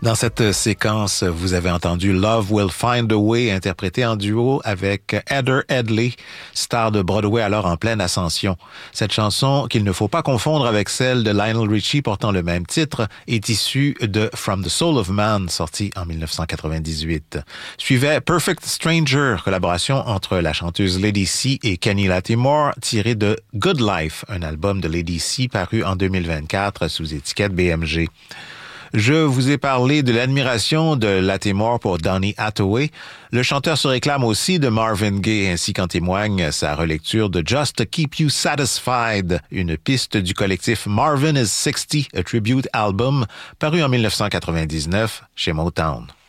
Dans cette séquence, vous avez entendu Love Will Find a Way, interprété en duo avec Heather Headley, star de Broadway alors en pleine ascension. Cette chanson, qu'il ne faut pas confondre avec celle de Lionel Richie portant le même titre, est issue de From the Soul of Man, sorti en 1998. Suivait Perfect Stranger, collaboration entre la chanteuse Lady C et Kenny Lattimore, tirée de Good Life, un album de Lady C paru en 2024 sous étiquette BMG. Je vous ai parlé de l'admiration de Lattimore pour Donny Hathaway. Le chanteur se réclame aussi de Marvin Gaye, ainsi qu'en témoigne sa relecture de Just to Keep You Satisfied, une piste du collectif Marvin is 60, a tribute album, paru en 1999 chez Motown.